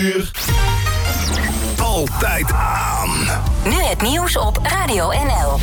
Altijd aan. Nu het nieuws op Radio NL.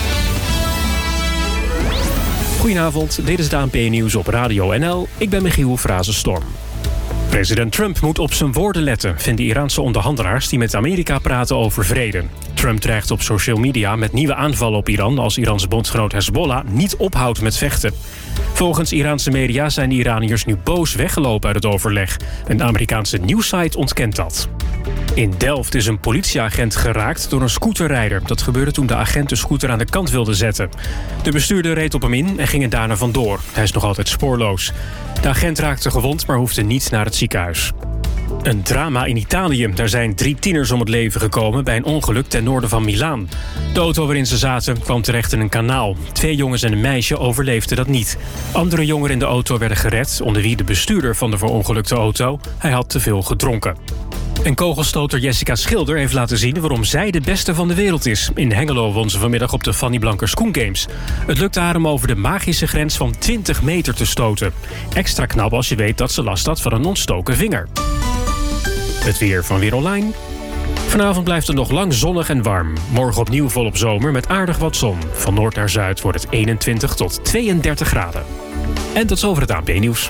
Goedenavond, dit is het ANP-nieuws op Radio NL. Ik ben Michiel Frazenstorm. President Trump moet op zijn woorden letten, vinden Iraanse onderhandelaars die met Amerika praten over vrede. Trump dreigt op social media met nieuwe aanvallen op Iran als Irans bondgenoot Hezbollah niet ophoudt met vechten. Volgens Iraanse media zijn de Iraniërs nu boos weggelopen uit het overleg. Een Amerikaanse nieuwssite ontkent dat. In Delft is een politieagent geraakt door een scooterrijder. Dat gebeurde toen de agent de scooter aan de kant wilde zetten. De bestuurder reed op hem in en ging er daarna vandoor. Hij is nog altijd spoorloos. De agent raakte gewond, maar hoefde niet naar het ziekenhuis. Een drama in Italië. Daar zijn 3 tieners om het leven gekomen bij een ongeluk ten noorden van Milaan. De auto waarin ze zaten kwam terecht in een kanaal. 2 jongens en een meisje overleefden dat niet. Andere jongeren in de auto werden gered, onder wie de bestuurder van de verongelukte auto. Hij had te veel gedronken. En kogelstoter Jessica Schilder heeft laten zien waarom zij de beste van de wereld is. In Hengelo won ze vanmiddag op de Fanny Blankers Schoen Games. Het lukte haar om over de magische grens van 20 meter te stoten. Extra knap als je weet dat ze last had van een ontstoken vinger. Het weer van Weer Online. Vanavond blijft het nog lang zonnig en warm. Morgen opnieuw volop zomer met aardig wat zon. Van noord naar zuid wordt het 21 tot 32 graden. En tot zover het ANP-nieuws.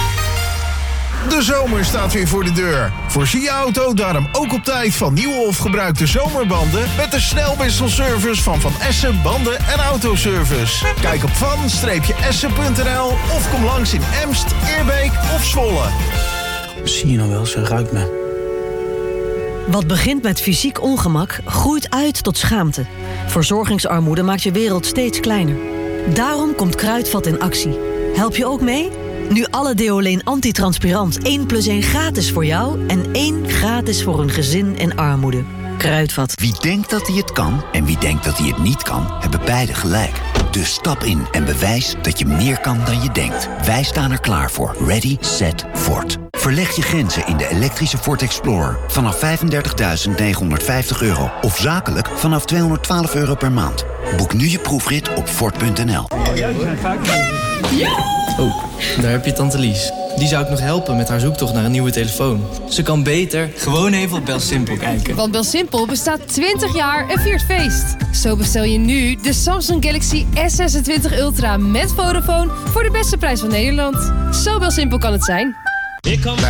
De zomer staat weer voor de deur. Voorzie je auto daarom ook op tijd van nieuwe of gebruikte zomerbanden met de snelwisselservice van Van Essen Banden en Autoservice. Kijk op van-essen.nl of kom langs in Emst, Eerbeek of Zwolle. Zie je nou wel, ze ruikt me. Wat begint met fysiek ongemak, groeit uit tot schaamte. Verzorgingsarmoede maakt je wereld steeds kleiner. Daarom komt Kruidvat in actie. Help je ook mee? Nu alle Deoleen antitranspirant 1+1 gratis voor jou en 1 gratis voor een gezin in armoede. Kruidvat. Wie denkt dat hij het kan en wie denkt dat hij het niet kan, hebben beide gelijk. Dus stap in en bewijs dat je meer kan dan je denkt. Wij staan er klaar voor. Ready, set, Ford. Verleg je grenzen in de elektrische Ford Explorer. Vanaf €35.950 of zakelijk vanaf €212 per maand. Boek nu je proefrit op Ford.nl. Oh, daar heb je tante Lies. Die zou ik nog helpen met haar zoektocht naar een nieuwe telefoon. Ze kan beter gewoon even op BelSimpel kijken. Want BelSimpel bestaat 20 jaar en viert feest. Zo bestel je nu de Samsung Galaxy S26 Ultra met Vodafone voor de beste prijs van Nederland. Zo BelSimpel kan het zijn. Bij